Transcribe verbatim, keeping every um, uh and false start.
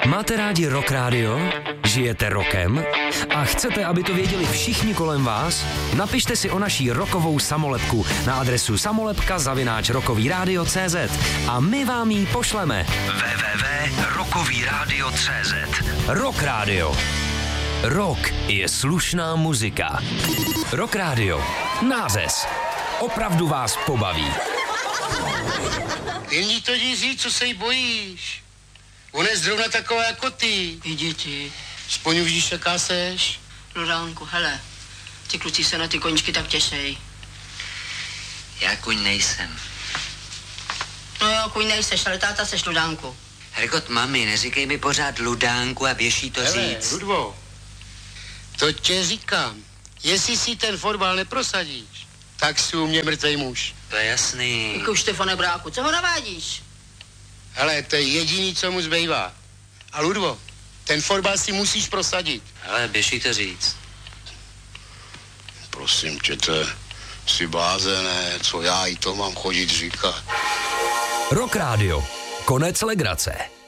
Máte rádi Rock Radio? Žijete rokem? A chcete, aby to věděli všichni kolem vás? Napište si o naší rokovou samolepku na adresu samolepka zavináč rokový rádio tečka cé zet a my vám ji pošleme. w w w tečka rokový rádio tečka cé zet. Rock Radio. Rock je slušná muzika. Rock Radio. Nářez. Opravdu vás pobaví. Jen jí to říct, co se jí bojíš. Ona je zrovna taková jako ty. I děti. Aspoň už víš, jaká seš. Ludánku, hele, ty kluci se na ty koníčky tak těšej. Já kuň nejsem. No jo, kuň nejseš, ale táta seš, Ludánku. Herkot, mami, neříkej mi pořád Ludánku a běží to Hele, říct. Ludvo, to tě říkám. Jestli si ten fotbal neprosadíš, tak si u mě mrtvej muž. To je jasný. Jako Štefane Bráku, co ho navádíš? Hele, to je jediný, co mu zbývá. A Ludvo, ten fotbal si musíš prosadit. Ale běží to říct. Prosím tě, to je si blázené, co já jí to mám chodit říkat. Rock Radio. Konec legrace.